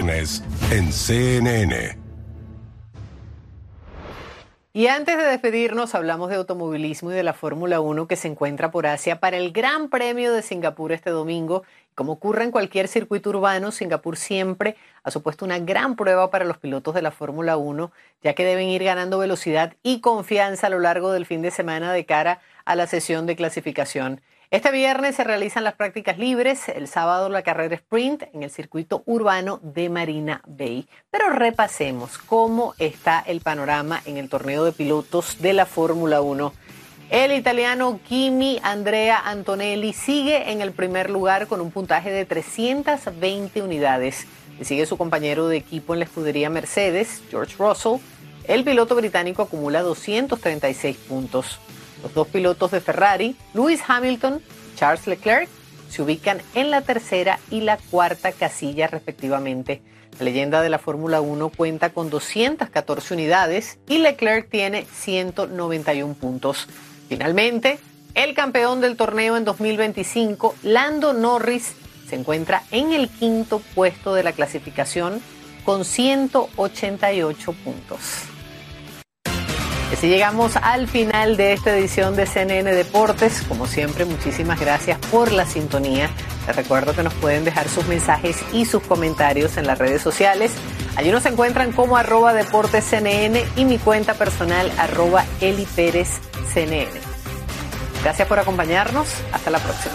viernes en CNN. Y antes de despedirnos, hablamos de automovilismo y de la Fórmula 1 que se encuentra por Asia para el Gran Premio de Singapur este domingo. Como ocurre en cualquier circuito urbano, Singapur siempre ha supuesto una gran prueba para los pilotos de la Fórmula 1, ya que deben ir ganando velocidad y confianza a lo largo del fin de semana de cara a la sesión de clasificación. Este viernes se realizan las prácticas libres, el sábado la carrera sprint en el circuito urbano de Marina Bay. Pero repasemos cómo está el panorama en el torneo de pilotos de la Fórmula 1. El italiano Kimi Andrea Antonelli sigue en el primer lugar con un puntaje de 320 unidades. Le sigue su compañero de equipo en la escudería Mercedes, George Russell. El piloto británico acumula 236 puntos. Los dos pilotos de Ferrari, Lewis Hamilton y Charles Leclerc, se ubican en la tercera y la cuarta casilla respectivamente. La leyenda de la Fórmula 1 cuenta con 214 unidades y Leclerc tiene 191 puntos. Finalmente, el campeón del torneo en 2025, Lando Norris, se encuentra en el quinto puesto de la clasificación con 188 puntos. Así llegamos al final de esta edición de CNN Deportes. Como siempre, muchísimas gracias por la sintonía. Les recuerdo que nos pueden dejar sus mensajes y sus comentarios en las redes sociales. Allí nos encuentran como @DeportesCNN y mi cuenta personal @EliPérezCNN. Gracias por acompañarnos. Hasta la próxima.